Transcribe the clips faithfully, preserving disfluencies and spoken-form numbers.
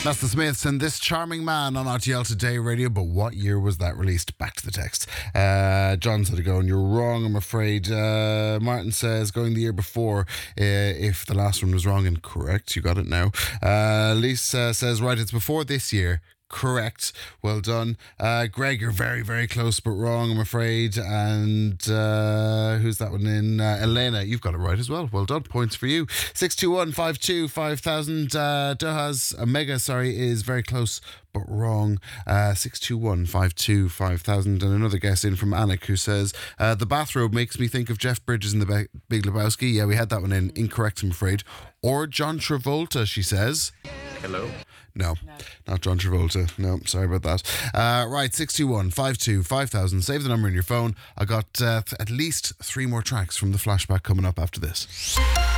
That's the Smiths and This Charming Man on R T L Today Radio. But what year was that released? Back to the text. Uh, John said, going, you're wrong, I'm afraid. Uh, Martin says, going the year before, uh, if the last one was wrong and correct. You got it now. Uh, Lisa says, right, it's before this year. Correct. Well done. Uh, Greg, you're very, very close, but wrong, I'm afraid. And uh, who's that one in? Uh, Elena, you've got it right as well. Well done. Points for you. six two one five two five thousand. Uh, Dohas, Omega, sorry, is very close, but wrong. Uh, six two one five two five thousand. And another guess in from Anik who says, uh, the bathrobe makes me think of Jeff Bridges in the Be- Big Lebowski. Yeah, we had that one in. Incorrect, I'm afraid. Or John Travolta, she says. Hello? No, no, not John Travolta. No, sorry about that. Uh, right, six two one five two five thousand. Save the number in your phone. I got uh, th- at least three more tracks from the flashback coming up after this.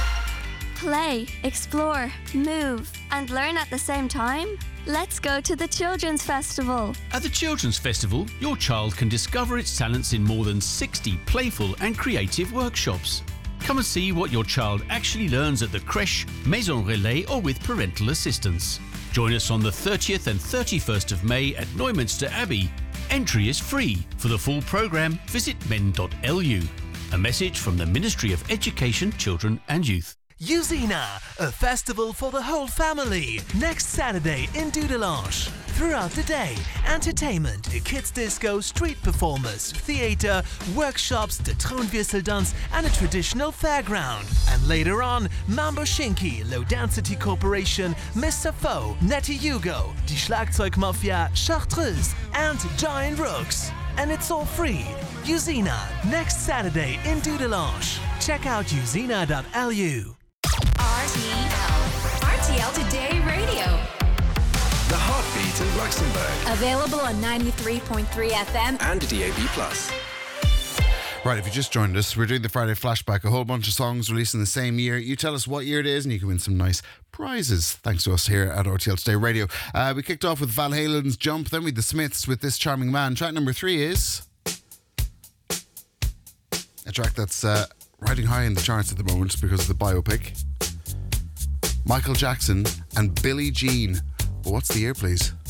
Play, explore, move, and learn at the same time? Let's go to the Children's Festival. At the Children's Festival, your child can discover its talents in more than sixty playful and creative workshops. Come and see what your child actually learns at the creche, Maison Relais, or with parental assistance. Join us on the thirtieth and thirty-first of May at Neumünster Abbey. Entry is free. For the full programme, visit men dot l u. A message from the Ministry of Education, Children and Youth. Youzina, a festival for the whole family. Next Saturday in Dudelange. Throughout the day, entertainment, a kids disco, street performers, theatre, workshops, the Thronwürstel dance and a traditional fairground. And later on, Mambo Shinky, Low Density Corporation, Mister Foe, Netty Hugo, Die Schlagzeugmafia, Chartreuse and Giant Rooks. And it's all free. Youzina, next Saturday in Dudelange. Check out youzina dot l u. R T L. R T L Today Radio. The Heartbeat in Luxembourg. Available on ninety-three point three F M and D A B plus. Right, if you just joined us, we're doing the Friday Flashback, a whole bunch of songs released in the same year. You tell us what year it is and you can win some nice prizes, thanks to us here at R T L Today Radio. Uh, we kicked off with Van Halen's Jump, then with the Smiths with This Charming Man. Track number three is a track that's uh, riding high in the charts at the moment because of the biopic. Michael Jackson and Billie Jean. But what's the year, please?